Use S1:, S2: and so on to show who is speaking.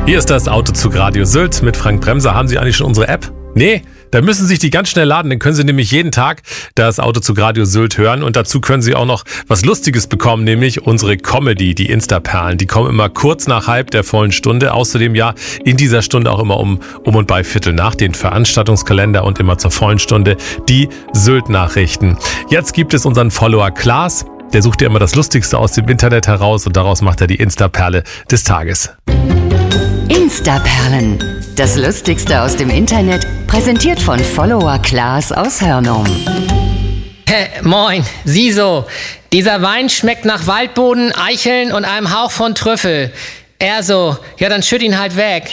S1: Hier ist das Autozug Radio Sylt mit Frank Bremser. Haben Sie eigentlich schon unsere App? Nee, da müssen Sie sich die ganz schnell laden, dann können Sie nämlich jeden Tag das Autozug Radio Sylt hören und dazu können Sie auch noch was Lustiges bekommen, nämlich unsere Comedy, die Insta-Perlen. Die kommen immer kurz nach halb der vollen Stunde, außerdem ja in dieser Stunde auch immer um und bei Viertel nach den Veranstaltungskalender und immer zur vollen Stunde die Sylt-Nachrichten. Jetzt gibt es unseren Follower Klaas, der sucht ja immer das Lustigste aus dem Internet heraus und daraus macht er die Insta-Perle des Tages.
S2: Insta-Perlen. Das Lustigste aus dem Internet, präsentiert von Follower Klaas aus Hörnum.
S3: Moin, Siso. Dieser Wein schmeckt nach Waldboden, Eicheln und einem Hauch von Trüffel. Er so, ja dann schütt ihn halt weg.